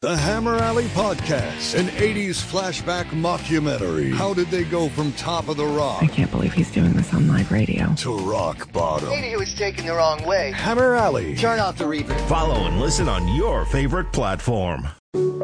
The Hammer Alley Podcast, an 80s flashback mockumentary. How did they go from top of the rock? I can't believe he's doing this on live radio. To rock bottom. Maybe he was taken the wrong way. Hammer Alley. Turn off the reverb. Follow and listen on your favorite platform.